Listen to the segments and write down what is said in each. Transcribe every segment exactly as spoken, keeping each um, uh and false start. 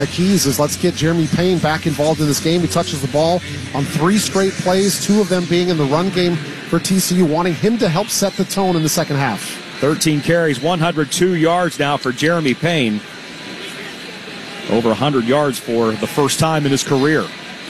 keys is let's get Jeremy Payne back involved in this game. He touches the ball on three straight plays, two of them being in the run game for T C U, wanting him to help set the tone in the second half. thirteen carries, one hundred two yards now for Jeremy Payne. Over one hundred yards for the first time in his career.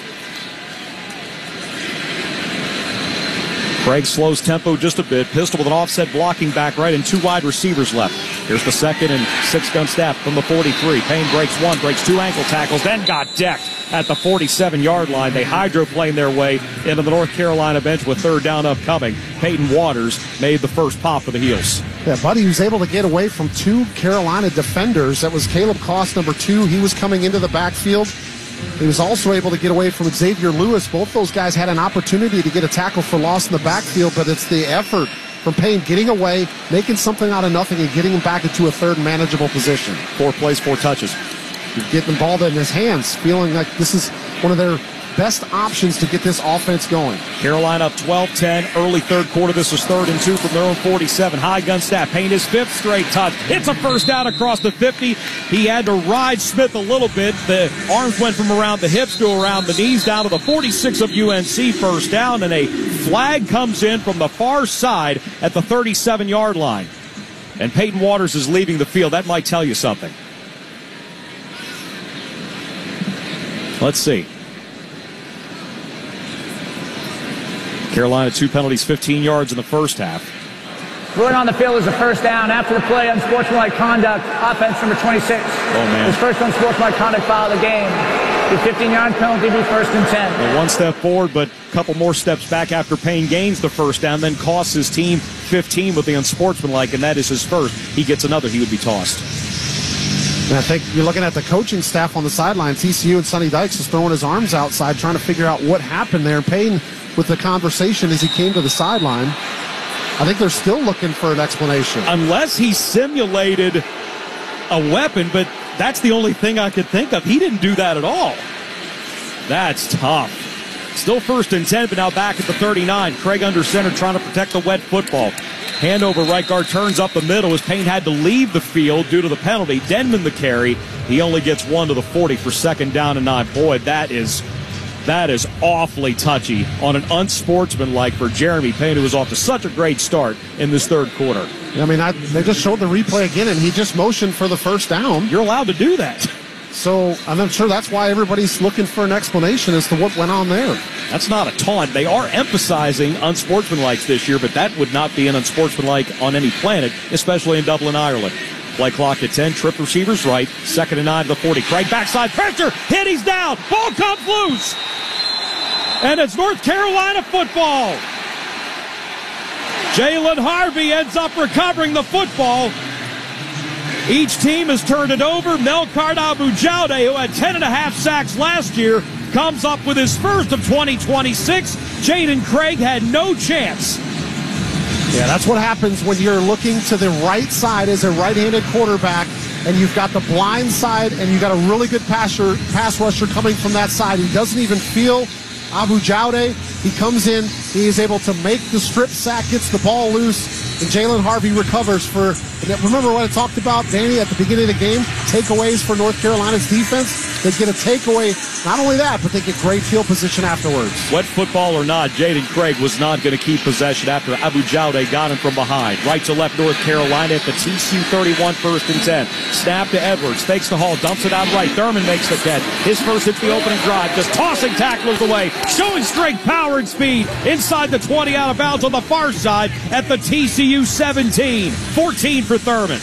Craig slows tempo just a bit. Pistol with an offset blocking back right and two wide receivers left. Here's the second and six-gun snap from the forty-three. Payne breaks one, breaks two ankle tackles, then got decked at the forty-seven-yard line. They hydroplane their way into the North Carolina bench with third down upcoming. Peyton Waters made the first pop for the Heels. Yeah, Buddy was able to get away from two Carolina defenders. That was Caleb Koss, number two. He was coming into the backfield. He was also able to get away from Xavier Lewis. Both those guys had an opportunity to get a tackle for loss in the backfield, but it's the effort from Payne getting away, making something out of nothing, and getting him back into a third manageable position. Four plays, four touches. Getting the ball in his hands, feeling like this is one of their best options to get this offense going. Carolina up twelve ten, early third quarter. This is third and two from their own forty-seven. High gun snap. Payne his fifth straight touch. It's a first down across the fifty. He had to ride Smith a little bit. The arms went from around the hips to around the knees down to the forty-six of U N C. First down, and a flag comes in from the far side at the thirty-seven-yard line. And Peyton Waters is leaving the field. That might tell you something. Let's see. Carolina, two penalties, fifteen yards in the first half. Ruling on the field is a first down. After the play, unsportsmanlike conduct, offense number twenty-six. Oh, man. His first unsportsmanlike conduct foul of the game. The fifteen-yard penalty be first and ten. Well, one step forward, but a couple more steps back after Payne gains the first down, then costs his team fifteen with the unsportsmanlike, and that is his first. He gets another, he would be tossed. And I think you're looking at the coaching staff on the sideline. T C U and Sonny Dykes is throwing his arms outside, trying to figure out what happened there. Payne with the conversation as he came to the sideline. I think they're still looking for an explanation. Unless he simulated a weapon, but that's the only thing I could think of. He didn't do that at all. That's tough. Still first and ten, but now back at the thirty-nine. Craig under center trying to protect the wet football. Handover, right guard turns up the middle as Payne had to leave the field due to the penalty. Denman the carry. He only gets one to the forty for second down and nine. Boy, that is... That is awfully touchy on an unsportsmanlike for Jeremy Payne, who was off to such a great start in this third quarter. I mean, I, they just showed the replay again, and he just motioned for the first down. You're allowed to do that. So I'm sure that's why everybody's looking for an explanation as to what went on there. That's not a taunt. They are emphasizing unsportsmanlikes this year, but that would not be an unsportsmanlike on any planet, especially in Dublin, Ireland. Play clock at ten, trip receivers right, second and nine to the forty. Craig backside pressure, hit, he's down, ball comes loose. And it's North Carolina football. Jalen Harvey ends up recovering the football. Each team has turned it over. Melkart Abu-Jaude, who had ten and a half sacks last year, comes up with his first of twenty twenty-six. Jaden Craig had no chance. Yeah, that's what happens when you're looking to the right side as a right-handed quarterback, and you've got the blind side, and you've got a really good passer, pass rusher coming from that side. He doesn't even feel Abu-Jaude. He comes in, he is able to make the strip sack, gets the ball loose, and Jalen Harvey recovers for, remember what I talked about, Danny, at the beginning of the game? Takeaways for North Carolina's defense. They get a takeaway. Not only that, but they get great field position afterwards. Wet football or not, Jaden Craig was not going to keep possession after Abu-Jaude got him from behind. Right to left, North Carolina at the T C U thirty-one, first and ten. Snap to Edwards, fakes the Hall, dumps it out right. Thurman makes the catch. His first hits the opening drive, just tossing tacklers away, showing strength, power, and speed. Inside the twenty, out of bounds on the far side at the T C U seventeen. fourteen for Thurman.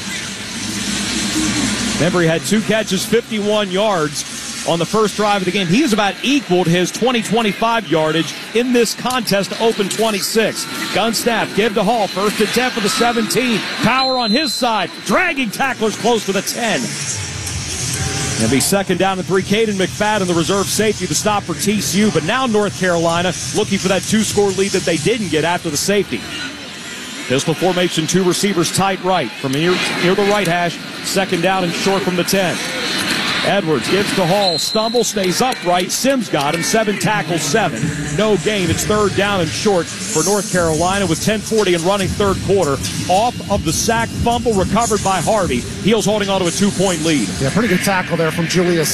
Remember, he had two catches, fifty-one yards on the first drive of the game. He has about equaled his twenty twenty-five yardage in this contest to open twenty-six. Gun snap, give to Hall, first and ten for the seventeen. Power on his side, dragging tacklers close to the ten. It'll be second down and three. Caden McFadden, the reserve safety, the stop for T C U. But now North Carolina looking for that two-score lead that they didn't get after the safety. Pistol formation, two receivers tight right from near, near the right hash. Second down and short from the ten. Edwards gives to Hall. Stumble, stays upright. Sims got him. Seven tackles, seven. No gain. It's third down and short for North Carolina with ten forty and running third quarter. Off of the sack, fumble recovered by Harvey. Heels holding on to a two-point lead. Yeah, pretty good tackle there from Julius